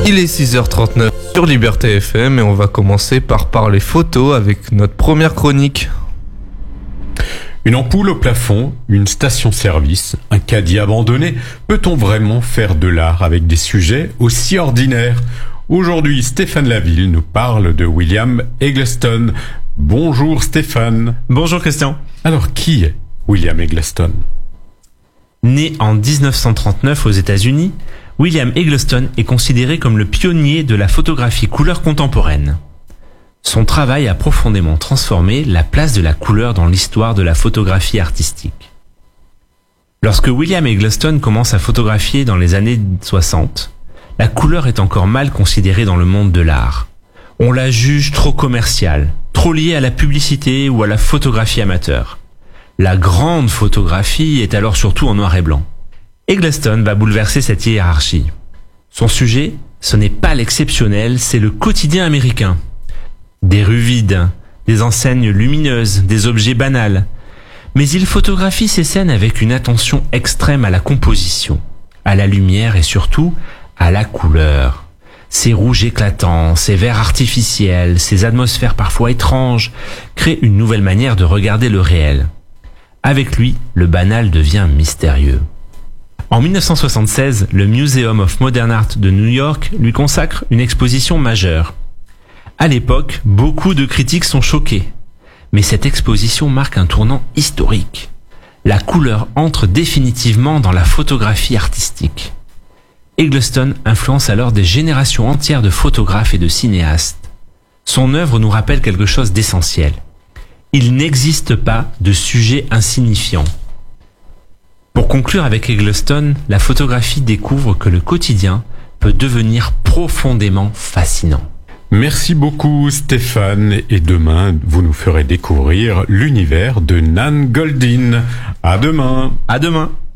Il est 6h39 sur Liberté FM et on va commencer par parler photo avec notre première chronique. Une ampoule au plafond, une station-service, un caddie abandonné, peut-on vraiment faire de l'art avec des sujets aussi ordinaires ? Aujourd'hui, Stéphane Laville nous parle de William Eggleston. Bonjour Stéphane. Bonjour Christian. Alors qui est William Eggleston ? Né en 1939 aux États-Unis, William Eggleston est considéré comme le pionnier de la photographie couleur contemporaine. Son travail a profondément transformé la place de la couleur dans l'histoire de la photographie artistique. Lorsque William Eggleston commence à photographier dans les années 60, la couleur est encore mal considérée dans le monde de l'art. On la juge trop commerciale, trop liée à la publicité ou à la photographie amateur. La grande photographie est alors surtout en noir et blanc. Eggleston va bouleverser cette hiérarchie. Son sujet, ce n'est pas l'exceptionnel, c'est le quotidien américain. Des rues vides, des enseignes lumineuses, des objets banals. Mais il photographie ces scènes avec une attention extrême à la composition, à la lumière et surtout à la couleur. Ces rouges éclatants, ces verts artificiels, ces atmosphères parfois étranges créent une nouvelle manière de regarder le réel. Avec lui, le banal devient mystérieux. En 1976, le Museum of Modern Art de New York lui consacre une exposition majeure. À l'époque, beaucoup de critiques sont choqués. Mais cette exposition marque un tournant historique. La couleur entre définitivement dans la photographie artistique. Eggleston influence alors des générations entières de photographes et de cinéastes. Son œuvre nous rappelle quelque chose d'essentiel. Il n'existe pas de sujet insignifiant. Pour conclure avec Eggleston, la photographie découvre que le quotidien peut devenir profondément fascinant. Merci beaucoup Stéphane, et demain vous nous ferez découvrir l'univers de Nan Goldin. À demain. À demain.